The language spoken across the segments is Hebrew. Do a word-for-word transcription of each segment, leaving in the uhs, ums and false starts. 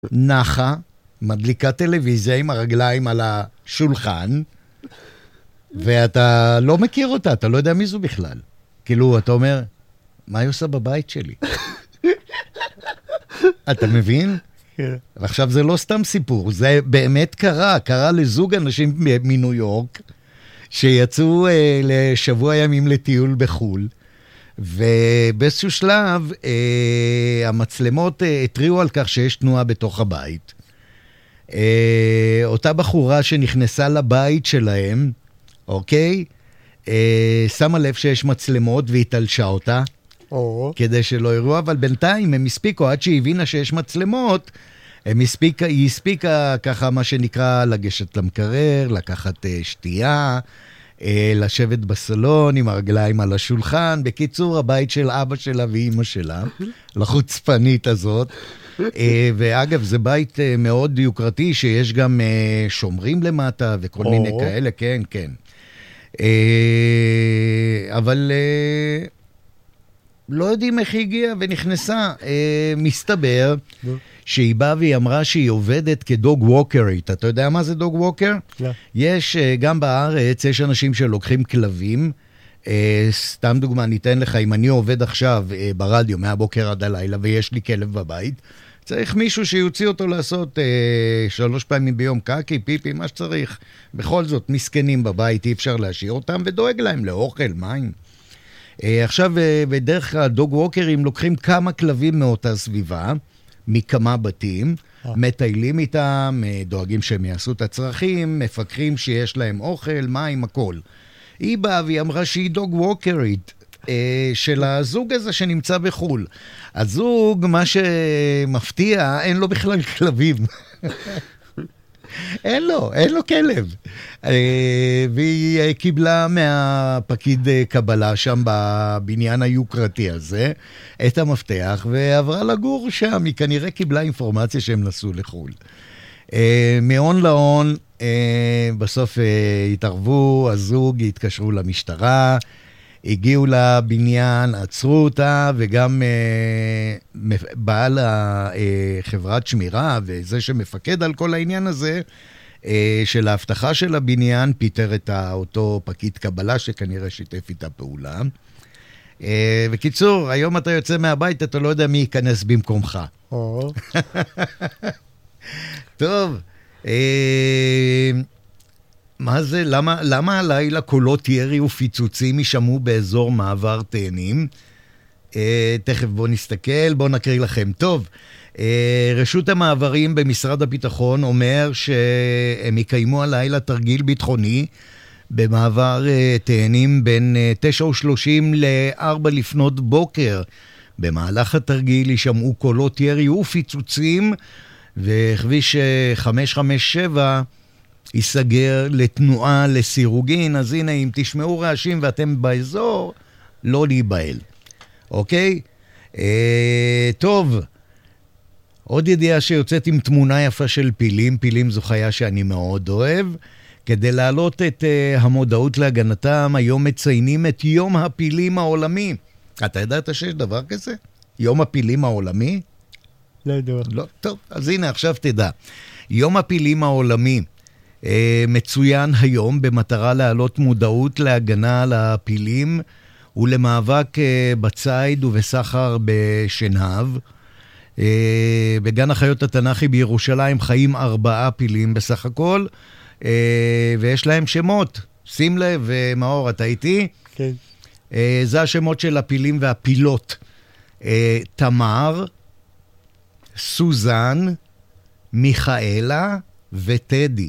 נחה, מדליקה טלוויזיה עם הרגליים על השולחן, ואתה לא מכיר אותה, אתה לא יודע מי זו בכלל. כאילו, אתה אומר, מה היא עושה בבית שלי? אתה מבין? כן. ועכשיו זה לא סתם סיפור, זה באמת קרה, קרה לזוג אנשים מניו יורק, שיצאו אה, לשבוע ימים לטיול בחול, ובאיזשהו שלב אה, המצלמות אה, התריעו על כך שיש תנועה בתוך הבית. אה, אותה בחורה שנכנסה לבית שלהם, אוקיי? אה, שמה לב שיש מצלמות והתלשה אותה, או. כדי שלא יראו, אבל בינתיים הם הספיקו, עד שהיא הבינה שיש מצלמות, הם הספיקה, היא הספיקה ככה מה שנקרא לגשת למקרר, לקחת אה, שתייה, אה, לשבת בסלון עם הרגליים על השולחן, בקיצור הבית של אבא שלה ואימא שלה, לחוצפנית הזאת, אה, ואגב זה בית אה, מאוד יוקרתי, שיש גם אה, שומרים למטה וכל או. מיני כאלה, כן, כן. אה, אבל... אה, לא יודעים איך היא הגיעה ונכנסה. אה, מסתבר שהיא באה והיא אמרה שהיא עובדת כדוג ווקרית. אתה יודע מה זה דוג ווקר? לא. יש, אה, גם בארץ, יש אנשים שלוקחים כלבים. אה, סתם דוגמה, ניתן לך, אם אני עובד עכשיו אה, ברדיו מהבוקר עד הלילה ויש לי כלב בבית, צריך מישהו שיוציא אותו לעשות אה, שלוש פעמים ביום קקי, פיפי, מה שצריך. בכל זאת, מסכנים בבית, אי אפשר להשאיר אותם, ודואג להם לאוכל, מים. עכשיו, בדרך כלל דוג ווקרים לוקחים כמה כלבים מאותה סביבה, מכמה בתים, מטיילים איתם, דואגים שהם יעשו את הצרכים, מפקחים שיש להם אוכל, מים, הכל. היא באה והיא אמרה שהיא דוג ווקרית של הזוג הזה שנמצא בחול. הזוג, מה שמפתיע, אין לו בכלל כלבים. אין לו, אין לו כלב. והיא קיבלה מהפקיד קבלה שם בבניין היוקרתי הזה את המפתח ועברה לגור שם. היא כנראה קיבלה אינפורמציה שהם נסעו לחול. מהון להון, בסוף התערבו, הזוג התקשרו למשטרה, הגיעו לבניין, עצרו אותה, וגם אה, בעל החברת שמירה, וזה שמפקד על כל העניין הזה, אה, של ההבטחה של הבניין, פיטר את אותו פקיד קבלה, שכנראה שיתף איתה פעולה. אה, בקיצור, היום אתה יוצא מהבית, אתה לא יודע מי ייכנס במקומך. או. טוב, אה... מה זה? למה, למה הלילה קולות ירי ופיצוצים יישמעו באזור מעבר תאנים? אה, תכף בוא נסתכל, בוא נקריא לכם. טוב, אה, רשות המעברים במשרד הביטחון אומר שהם יקיימו הלילה תרגיל ביטחוני במעבר אה, תאנים בין אה, תשע ושלושים לארבע לפנות בוקר. במהלך התרגיל יישמעו קולות ירי ופיצוצים, וכביש חמש חמש שבע ייסגר לתנועה לסירוגין. אז הנה, אם תשמעו רעשים ואתם באזור, לא להיבהל. אוקיי? אה, טוב, עוד ידיעה שיוצאת עם תמונה יפה של פילים. פילים זו חיה שאני מאוד אוהב. כדי להעלות את uh, המודעות להגנתם, היום מציינים את יום הפילים העולמי. אתה ידעת שיש דבר כזה? יום הפילים העולמי? לא יודע. לא, טוב, אז הנה, עכשיו תדע. יום הפילים העולמי אה, מצוין היום במטרה להעלות מודעות להגנה על הפילים ולמאבק אה, בצייד ובסחר בשנהב. אה, בגן החיות התנ"כי בירושלים חיים ארבעה פילים בסך הכל, אה, ויש להם שמות. שים לב, מאור, אתה איתי? כן. אה, זה השמות של הפילים והפילות. אה, תמר, סוזן, מיכאלה וטדי.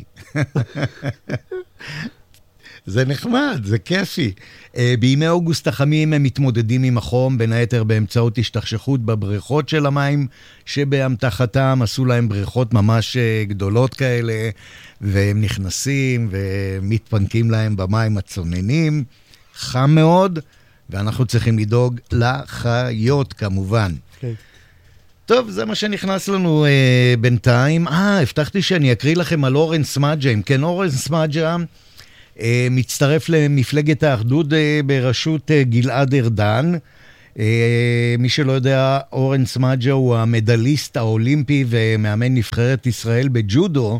זה נחמד, זה כיפי. בימי אוגוסט החמים הם מתמודדים עם החום, בין היתר באמצעות השתכשכות בבריכות של המים שבאמתחתם. עשו להם בריכות ממש גדולות כאלה, והם נכנסים ומתפנקים להם במים הצוננים. חם מאוד, ואנחנו צריכים לדאוג לחיות כמובן. כן. טוב, זה מה שנכנס לנו אה, בינתיים. אה, הבטחתי שאני אקריא לכם על אורן סמאג'ה. אם כן, אורן סמאג'ה אה, מצטרף למפלגת האחדות אה, בראשות אה, גלעד ארדן. מי שלא יודע, אורן סמדג'ה הוא המדליסט האולימפי ומאמן נבחרת ישראל בג'ודו,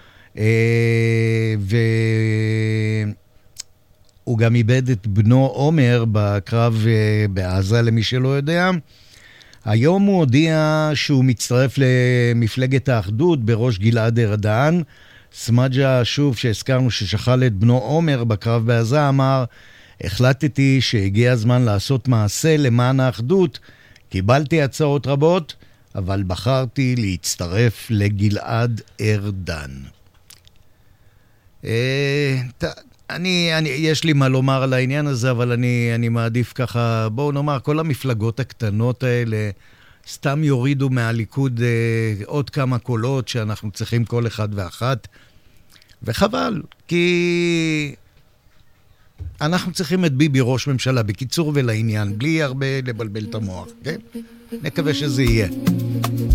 והוא גם איבד את בנו עומר בקרב בעזה, למי שלא יודע. היום הוא הודיע שהוא מצטרף למפלגת האחדות בראש גלעד ארדן. סמדג'ה, שוב שהזכרנו ששכל את בנו עומר בקרב בעזה, אמר, החלטתי שהגיע הזמן לעשות מעשה למען האחדות, קיבלתי הצעות רבות, אבל בחרתי להצטרף לגלעד ארדן. אני, אני, יש לי מה לומר על העניין הזה, אבל אני, אני מעדיף ככה, בואו נאמר, כל המפלגות הקטנות האלה, סתם יורידו מהליכוד אה, עוד כמה קולות שאנחנו צריכים כל אחד ואחת, וחבל, כי אנחנו צריכים את ביבי ראש ממשלה, בקיצור ולעניין, בלי הרבה לבלבל את המוח, כן? נקווה שזה יהיה.